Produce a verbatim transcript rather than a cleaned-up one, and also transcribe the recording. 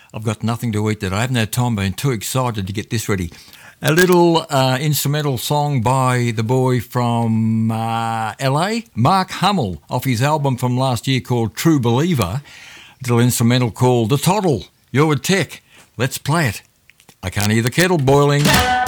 I've got nothing to eat that I haven't had time, been too excited to get this ready. A little uh, instrumental song by the boy from uh, L A, Mark Hummel, off his album from last year called True Believer. A little instrumental called The Toddle. You're with Tech. Let's play it. I can't hear the kettle boiling.